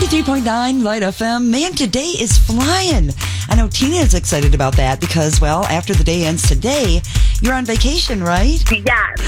93.9 Light FM. Man, today is flying. I know Tina is excited about that because, well, after the day ends today, you're on vacation, right? Yes.